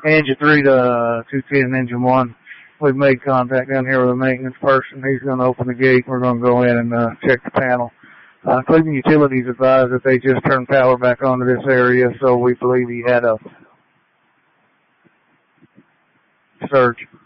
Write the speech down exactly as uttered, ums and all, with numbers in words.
engine three to two ten engine one. We've made contact down here with a maintenance person. He's going to open the gate. We're going to go in and uh, check the panel. Uh, Cleveland Utilities advised that they just turned power back onto this area, so we believe he had a surge.